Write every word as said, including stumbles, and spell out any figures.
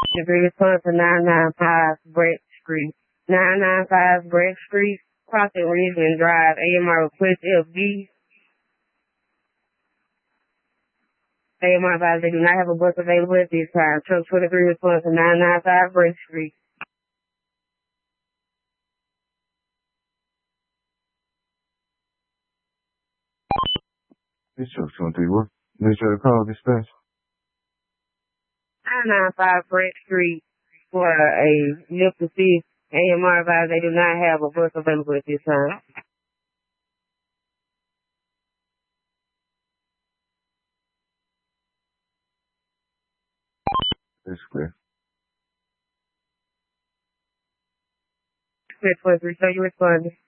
Degree response to nine ninety-five Brett Street. nine ninety-five Brett Street, crossing Ridgeland Drive, A M R request F B. A M R advised they do not have a bus available at this time. Truck twenty-three response to nine ninety-five Brett Street. This truck twenty-three, what? Make sure to call dispatch. nine ninety-five Brett Street for a lift assist. A M R advised they do not have a bus available at this time. That's clear. twenty-three, so you responded.